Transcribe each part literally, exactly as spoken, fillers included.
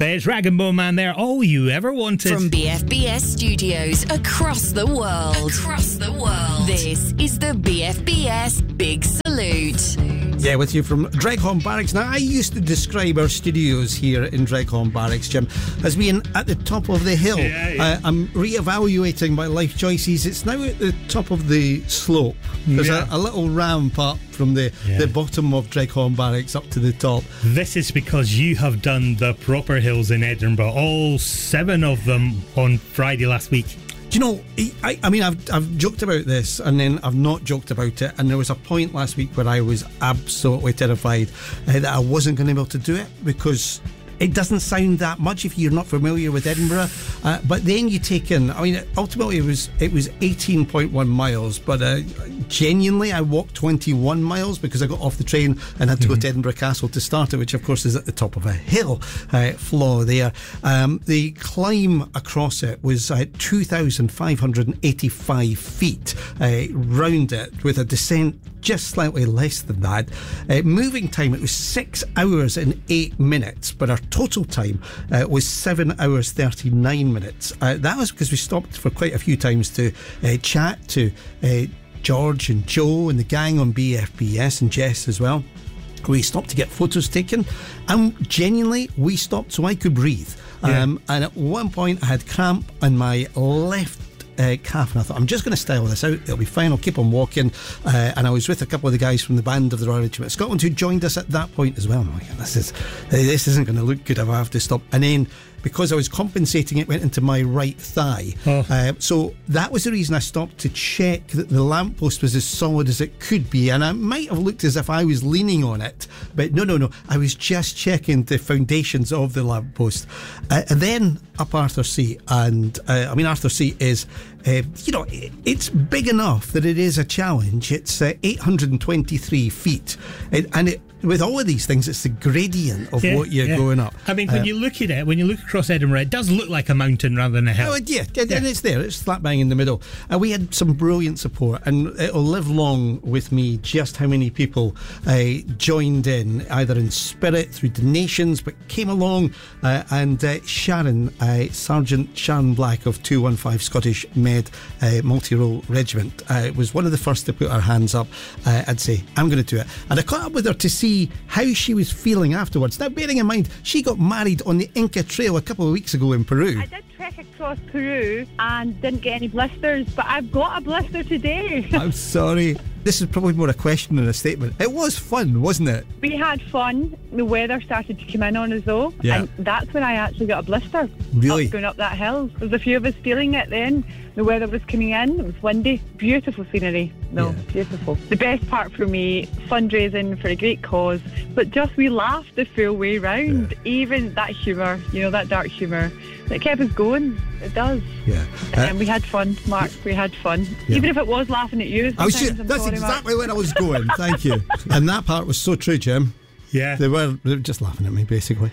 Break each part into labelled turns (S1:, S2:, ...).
S1: There's Rag and Bone Man there, all you ever wanted.
S2: From B F B S studios across the world. Across the world. This is the B F B S Big Salute.
S3: Yeah, with you from Dreghorn Barracks. Now, I used to describe our studios here in Dreghorn Barracks, Jim, as being at the top of the hill.
S1: Yeah, yeah.
S3: Uh, I'm re-evaluating my life choices. It's now at the top of the slope. There's
S1: Yeah.
S3: a, a little ramp up from the,
S1: Yeah.
S3: the bottom of Dreghorn Barracks up to the top.
S1: This is because you have done the proper hills in Edinburgh, all seven of them on Friday last week.
S3: Do you know, I, I mean, I've, I've joked about this and then I've not joked about it. And there was a point last week where I was absolutely terrified uh, that I wasn't going to be able to do it because it doesn't sound that much if you're not familiar with Edinburgh. Uh, but then you take in, I mean, ultimately it was it was eighteen point one miles. But uh, genuinely, I walked twenty-one miles because I got off the train and had to mm-hmm. go to Edinburgh Castle to start it, which of course is at the top of a hill uh, floor there. Um, the climb across it was uh, two thousand five hundred eighty-five feet uh, round it, with a descent just slightly less than that. Uh, moving time, it was six hours and eight minutes, but our total time uh, was seven hours thirty-nine minutes. Uh, that was because we stopped for quite a few times to uh, chat to uh, George and Joe and the gang on B F B S and Jess as well. We stopped to get photos taken, and genuinely we stopped so I could breathe.
S1: Yeah.
S3: Um, and at one point I had cramp in my left Uh, calf, and I thought, I'm just going to style this out, it'll be fine, I'll keep on walking. Uh, and I was with a couple of the guys from the band of the Royal Regiment of Scotland who joined us at that point as well. And I'm like, this is this isn't going to look good if I have to stop. And then because I was compensating, it went into my right thigh. Oh. Uh, so that was the reason I stopped to check that the lamppost was as solid as it could be. And I might have looked as if I was leaning on it, but no, no, no. I was just checking the foundations of the lamppost. Uh, and then up Arthur Seat. And uh, I mean, Arthur Seat is, uh, you know, it, it's big enough that it is a challenge. It's uh, eight hundred twenty-three feet. It, and it, with all of these things, it's the gradient of
S1: yeah,
S3: what you're
S1: yeah.
S3: going up.
S1: I mean, when
S3: uh,
S1: you look at it, when you look across Edinburgh, it does look like a mountain rather than a hill.
S3: Oh, yeah, and
S1: yeah.
S3: it's there. It's slap bang in the middle. And uh, we had some brilliant support, and it'll live long with me just how many people uh, joined in, either in spirit, through donations, but came along. Uh, and uh, Sharon, uh, Sergeant Sharon Black of two one five Scottish Med uh, Multi-Role Regiment, uh, was one of the first to put her hands up uh, and say, I'm going to do it. And I caught up with her to see how she was feeling afterwards. Now, bearing in mind, she got married on the Inca Trail a couple of weeks ago in Peru.
S4: I did trek across Peru and didn't get any blisters, but I've got a blister today.
S3: I'm sorry. This is probably more a question than a statement. It was fun, wasn't it?
S4: We had fun. The weather started to come in on us though,
S3: yeah.
S4: and that's when I actually got a blister.
S3: Really?
S4: Up, going up that hill. There was a few of us feeling it then. The weather was coming in. It was windy. Beautiful scenery. No,
S3: yeah.
S4: beautiful. The best part for me, fundraising for a great cause, but just we laughed the full way round. Yeah. Even that humour, you know, that dark humour, it kept us going. It does.
S3: Yeah. Uh,
S4: and we had fun, Mark. We had fun.
S3: Yeah.
S4: Even if it was laughing at you.
S3: I was just,
S4: I'm
S3: that's
S4: sorry,
S3: exactly
S4: Mark.
S3: where I was going. Thank you. And that part was so true, Jim.
S1: Yeah.
S3: They were, they were just laughing at me, basically.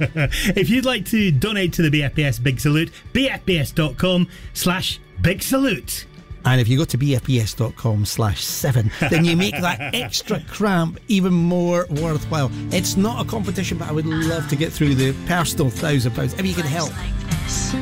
S1: If you'd like to donate to the B F B S Big Salute, bfbs.com slash Big Salute.
S3: And if you go to bfbs.com slash seven, then you make that extra cramp even more worthwhile. It's not a competition, but I would love to get through the personal thousand pounds if you can help.